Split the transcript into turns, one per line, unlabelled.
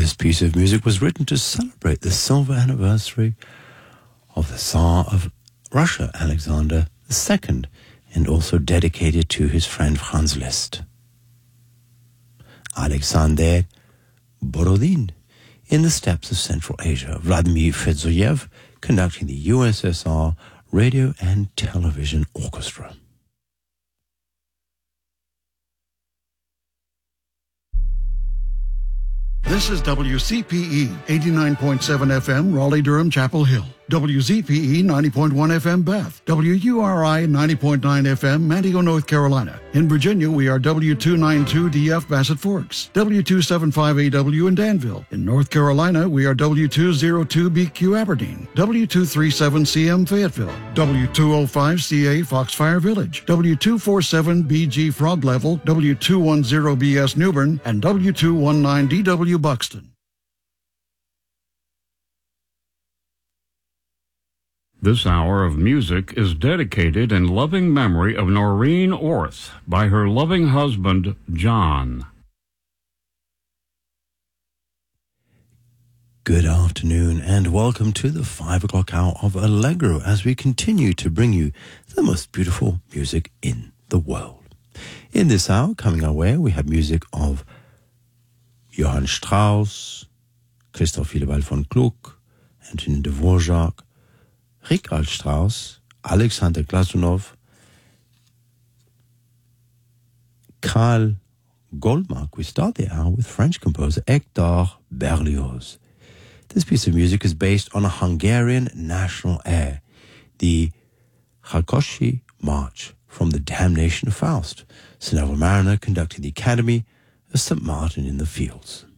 This piece of music was written to celebrate the silver anniversary of the Tsar of Russia, Alexander II, and also dedicated to his friend Franz Liszt. Alexander Borodin, in the steppes of Central Asia. Vladimir Fedzoyev, conducting the USSR Radio and Television Orchestra.
This is WCPE 89.7 FM, Raleigh-Durham, Chapel Hill. WZPE 90.1 FM, Beth. WURI 90.9 FM, Manteo, North Carolina. In Virginia, we are W292DF, Bassett Forks. W275AW in Danville. In North Carolina, we are W202BQ, Aberdeen. W237CM, Fayetteville. W205CA, Foxfire Village. W247BG, Frog Level. W210BS, Newbern. And W219DW, Buxton.
This hour of music is dedicated in loving memory of Noreen Orth by her loving husband, John.
Good afternoon and welcome to the 5 o'clock hour of Allegro as we continue to bring you the most beautiful music in the world. In this hour, coming our way, we have music of Johann Strauss, Christoph Willibald von Gluck, Antonin Dvorak, Richard Strauss, Alexander Glazunov, Karl Goldmark. We start the hour with French composer Hector Berlioz. This piece of music is based on a Hungarian national air, the Rákóczi March from The Damnation of Faust. Sir Neville Marriner conducting the Academy of St. Martin in the Fields.